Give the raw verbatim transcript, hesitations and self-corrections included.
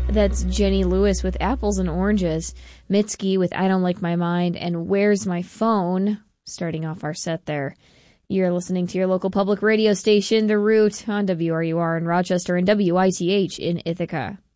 That's Jenny Lewis with Apples and Oranges, Mitski with I Don't Like My Mind, and Where's My Phone, starting off our set there. You're listening to your local public radio station, The Root, on W R U R in Rochester and W I T H in Ithaca.